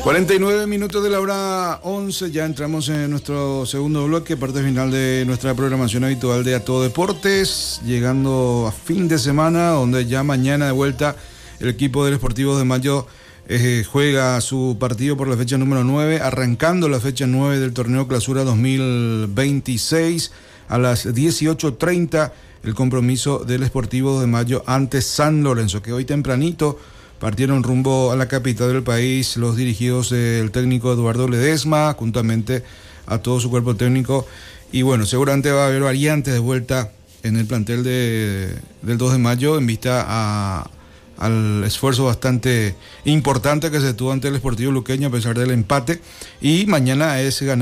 49 minutos de la hora 11, ya entramos en nuestro segundo bloque, parte final de nuestra programación habitual de A Todo Deportes, llegando a fin de semana, donde ya mañana de vuelta el equipo del Sportivo de Mayo juega su partido por la fecha número 9, arrancando la fecha 9 del torneo Clausura 2026 a las 18:30, el compromiso del Sportivo de Mayo ante San Lorenzo, que hoy tempranito partieron rumbo a la capital del país los dirigidos del técnico Eduardo Ledesma, juntamente a todo su cuerpo técnico. Y bueno, seguramente va a haber variantes de vuelta en el plantel del 2 de mayo en vista al esfuerzo bastante importante que se tuvo ante el Sportivo Luqueño a pesar del empate. Y mañana es ganar